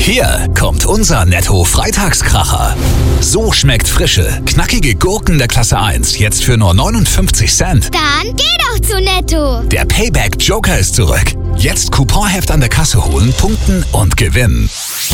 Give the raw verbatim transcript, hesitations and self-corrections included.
Hier kommt unser Netto-Freitagskracher. So schmeckt frische, knackige Gurken der Klasse eins jetzt für nur neunundfünfzig Cent. Dann geh doch zu Netto. Der Payback Joker ist zurück. Jetzt Couponheft an der Kasse holen, punkten und gewinnen.